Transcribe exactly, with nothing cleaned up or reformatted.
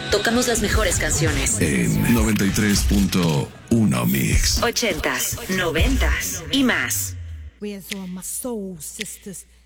Tocamos las mejores canciones. En noventa y tres punto uno Mix. Ochentas, noventas y más. Where's all my soul sisters?